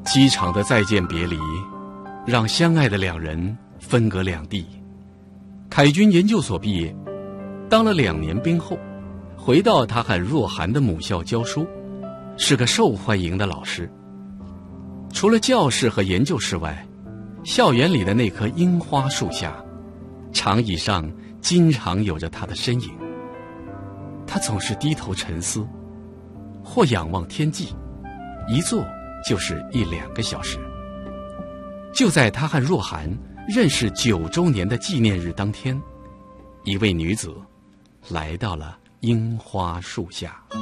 机场的再见别离，让相爱的两人分隔两地。凯军研究所毕业，当了2年兵后，回到他和若涵的母校教书，是个受欢迎的老师。除了教室和研究室外，校园里的那棵樱花树下，长椅上经常有着他的身影。他总是低头沉思，或仰望天际，一坐就是1-2个小时。就在他和若涵认识9周年的纪念日当天，一位女子来到了樱花树下。